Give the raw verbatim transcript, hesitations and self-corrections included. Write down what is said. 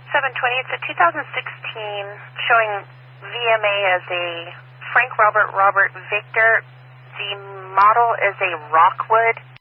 seven twenty, it's a two thousand sixteen showing V M A as a Frank Robert Robert Victor. The model is a Rockwood.